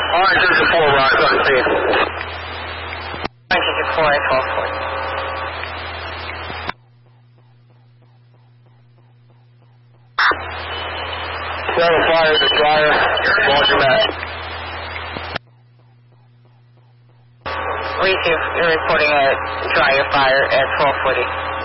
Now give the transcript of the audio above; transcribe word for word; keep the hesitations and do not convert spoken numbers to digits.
Orange is the four, rise on the scene. Orange is the four at twelve forty. Seven fire the dryer, laundromat. Reese, you're reporting a dryer fire at twelve forty.